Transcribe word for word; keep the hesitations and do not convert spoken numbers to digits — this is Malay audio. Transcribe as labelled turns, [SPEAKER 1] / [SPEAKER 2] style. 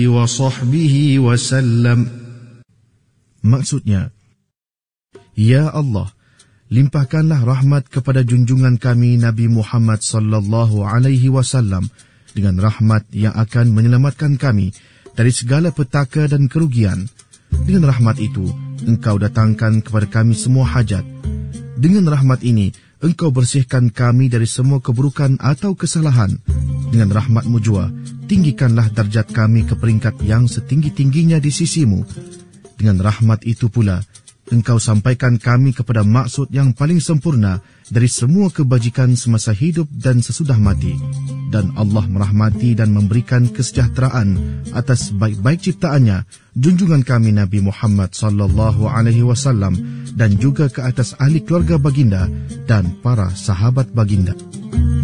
[SPEAKER 1] wa sahbihi wasallam.
[SPEAKER 2] Maksudnya, Ya Allah, limpahkanlah rahmat kepada junjungan kami Nabi Muhammad sallallahu alaihi wasallam dengan rahmat yang akan menyelamatkan kami dari segala petaka dan kerugian. Dengan rahmat itu, Engkau datangkan kepada kami semua hajat. Dengan rahmat ini, Engkau bersihkan kami dari semua keburukan atau kesalahan. Dengan rahmat-Mu jua, tinggikanlah darjat kami ke peringkat yang setinggi-tingginya di sisi-Mu. Dengan rahmat itu pula, Engkau sampaikan kami kepada maksud yang paling sempurna dari semua kebajikan semasa hidup dan sesudah mati. Dan Allah merahmati dan memberikan kesejahteraan atas baik-baik ciptaannya, junjungan kami Nabi Muhammad sallallahu alaihi wasallam, dan juga ke atas ahli keluarga baginda dan para sahabat baginda.